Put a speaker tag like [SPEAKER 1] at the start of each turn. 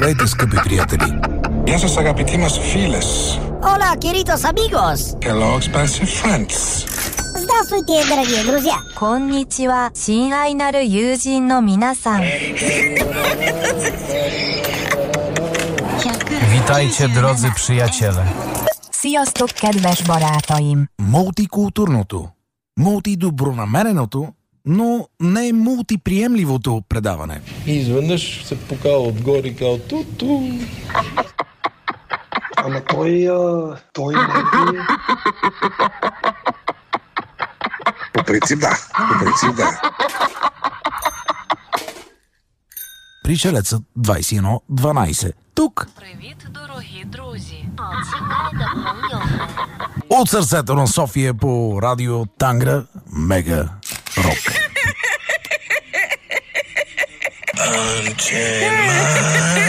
[SPEAKER 1] Здравейте, скъпи приятели!
[SPEAKER 2] Γεια σας αγαπητοί μας φίλες.
[SPEAKER 3] Hola, queridos amigos.
[SPEAKER 2] Hello, expensive friends.
[SPEAKER 3] Здравствуйте, дорогие друзья.
[SPEAKER 4] こんにちは、親愛なる友人の皆さん。
[SPEAKER 5] Witajcie, drodzy przyjaciele.
[SPEAKER 4] Sziasztok, kedves barátaim.
[SPEAKER 1] Мултикултурното, мултидобронамереното, но не мултиприемливото предаване.
[SPEAKER 6] И изведнъж се покава отгоре и казва ту-ту.
[SPEAKER 7] Ама той не е...
[SPEAKER 2] По принцип да.
[SPEAKER 1] Пришелецът 2112. Тук.
[SPEAKER 8] Привіт, дорогі друзі.
[SPEAKER 1] От сърцето на София по радио Тангра Мега Рок.